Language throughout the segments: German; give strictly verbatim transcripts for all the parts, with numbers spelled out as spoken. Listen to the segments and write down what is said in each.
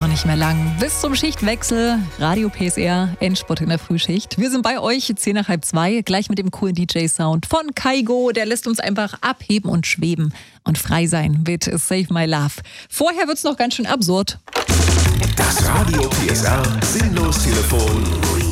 nicht mehr lang. Bis zum Schichtwechsel, Radio P S R, Endspurt in der Frühschicht. Wir sind bei euch, zehn nach halb zwei, gleich mit dem coolen D J-Sound von Kygo. Der lässt uns einfach abheben und schweben und frei sein mit Save My Love. Vorher wird's noch ganz schön absurd. Das Radio P S R Sinnlos-Telefon.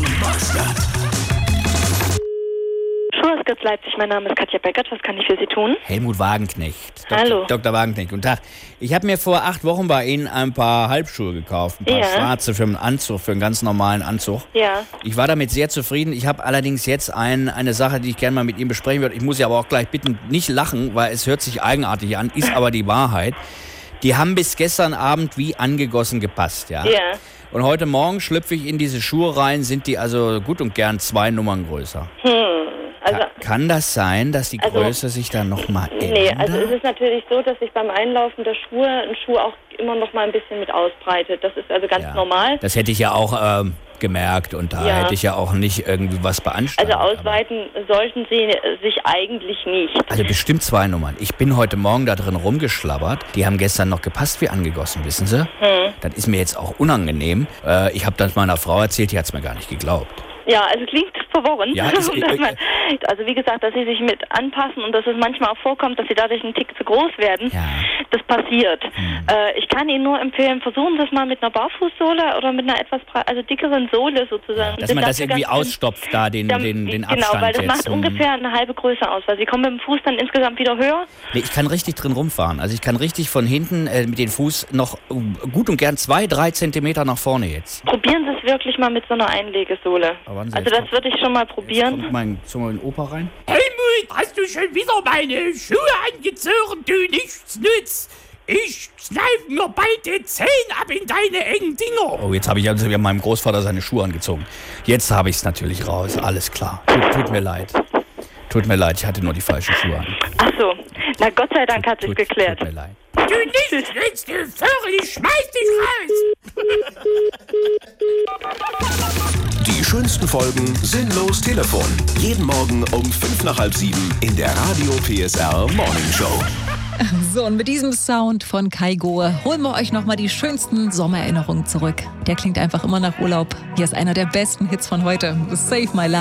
Schulhausgast Leipzig, mein Name ist Katja Beckert. Was kann ich für Sie tun? Helmut Wagenknecht. Doktor Hallo. Doktor Wagenknecht, guten Tag. Ich habe mir vor acht Wochen bei Ihnen ein paar Halbschuhe gekauft. Ein paar Ja. schwarze für einen Anzug, für einen ganz normalen Anzug. Ja. Ich war damit sehr zufrieden. Ich habe allerdings jetzt ein, eine Sache, die ich gerne mal mit Ihnen besprechen würde. Ich muss Sie aber auch gleich bitten, nicht lachen, weil es hört sich eigenartig an, ist aber die Wahrheit. Die haben bis gestern Abend wie angegossen gepasst, ja? Ja. Und heute Morgen schlüpfe ich in diese Schuhe rein, sind die also gut und gern zwei Nummern größer. Hm. Also, Ka- Kann das sein, dass die Also- Größe sich dann nochmal ändert? nee, also es ist natürlich so, dass sich beim Einlaufen der Schuhe ein Schuh auch immer noch mal ein bisschen mit ausbreitet. Das ist also ganz Ja. normal. Das hätte ich ja auch ähm, gemerkt und da Ja. hätte ich ja auch nicht irgendwie was Also beanstandet. ausweiten sollten Sie äh, sich eigentlich nicht. Also bestimmt zwei Nummern. Ich bin heute Morgen da drin rumgeschlabbert. Die haben gestern noch gepasst wie angegossen, wissen Sie? Hm. Das ist mir jetzt auch unangenehm. Äh, ich habe das meiner Frau erzählt, die hat es mir gar nicht geglaubt. Ja, also klingt verworren. Ja, ist- Dass man- also wie gesagt, dass sie sich mit anpassen und dass es manchmal auch vorkommt, dass sie dadurch einen Tick zu groß werden, Ja. das passiert. Hm. Äh, ich kann Ihnen nur empfehlen, versuchen Sie es mal mit einer Barfußsohle oder mit einer etwas bre- also dickeren Sohle sozusagen. Dass man das dafür irgendwie ganz- ausstopft, da den, Dann- den, den genau, Abstand weil das jetzt. macht Hm. ungefähr eine halbe Größe aus, weil Sie kommen mit dem Fuß dann insgesamt wieder höher. Nee, ich kann richtig drin rumfahren. Also ich kann richtig von hinten äh, mit dem Fuß noch äh, gut und gern zwei, drei Zentimeter nach vorne jetzt. Probieren Sie es wirklich mal mit so einer Einlegesohle. Aber warten Sie, Also jetzt das würde ich schon mal Jetzt probieren. kommt mein Zunge in den Opa rein. Helmut, hast du schon wieder meine Schuhe angezogen, du Nichtsnutz? Ich kneif mir bald die Zehen ab in deine engen Dinger. Oh, jetzt habe ich also wieder meinem Großvater seine Schuhe angezogen. Jetzt habe ich es natürlich raus. Alles klar. Tut, tut mir leid. Tut mir leid, ich hatte nur die falschen Schuhe an. Ach so, na Gott sei Dank hat sich Tut, geklärt. Tut mir leid. Du Nichtsnutz, du Vögel, ich schmeiß dich raus. Die schönsten Folgen Sinnlos Telefon. Jeden Morgen um fünf nach halb sieben in der Radio P S R Morning Show. So, und mit diesem Sound von Kygo holen wir euch nochmal die schönsten Sommererinnerungen zurück. Der klingt einfach immer nach Urlaub. Hier ist einer der besten Hits von heute. Save My Love.